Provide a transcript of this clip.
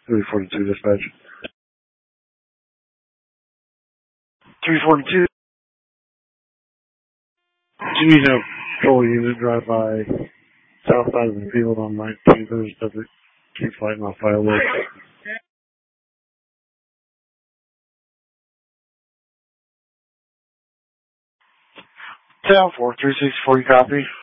342 dispatch. 342. You need a patrol unit drive by south side of the field on 19th. There's doesn't keep fighting off fireworks. 10-4, 364, you copy?